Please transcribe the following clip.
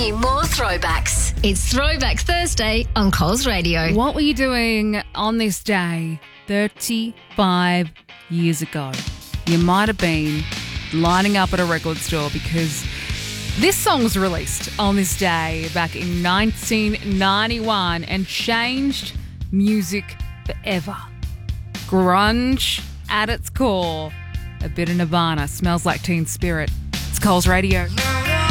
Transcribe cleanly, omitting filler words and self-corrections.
you more throwbacks. It's Throwback Thursday on Coles Radio. What were you doing on this day 35 years ago? You might have been lining up at a record store because this song was released on this day back in 1991 and changed music forever. Grunge at its core. A bit of Nirvana. Smells Like Teen Spirit. It's Coles Radio.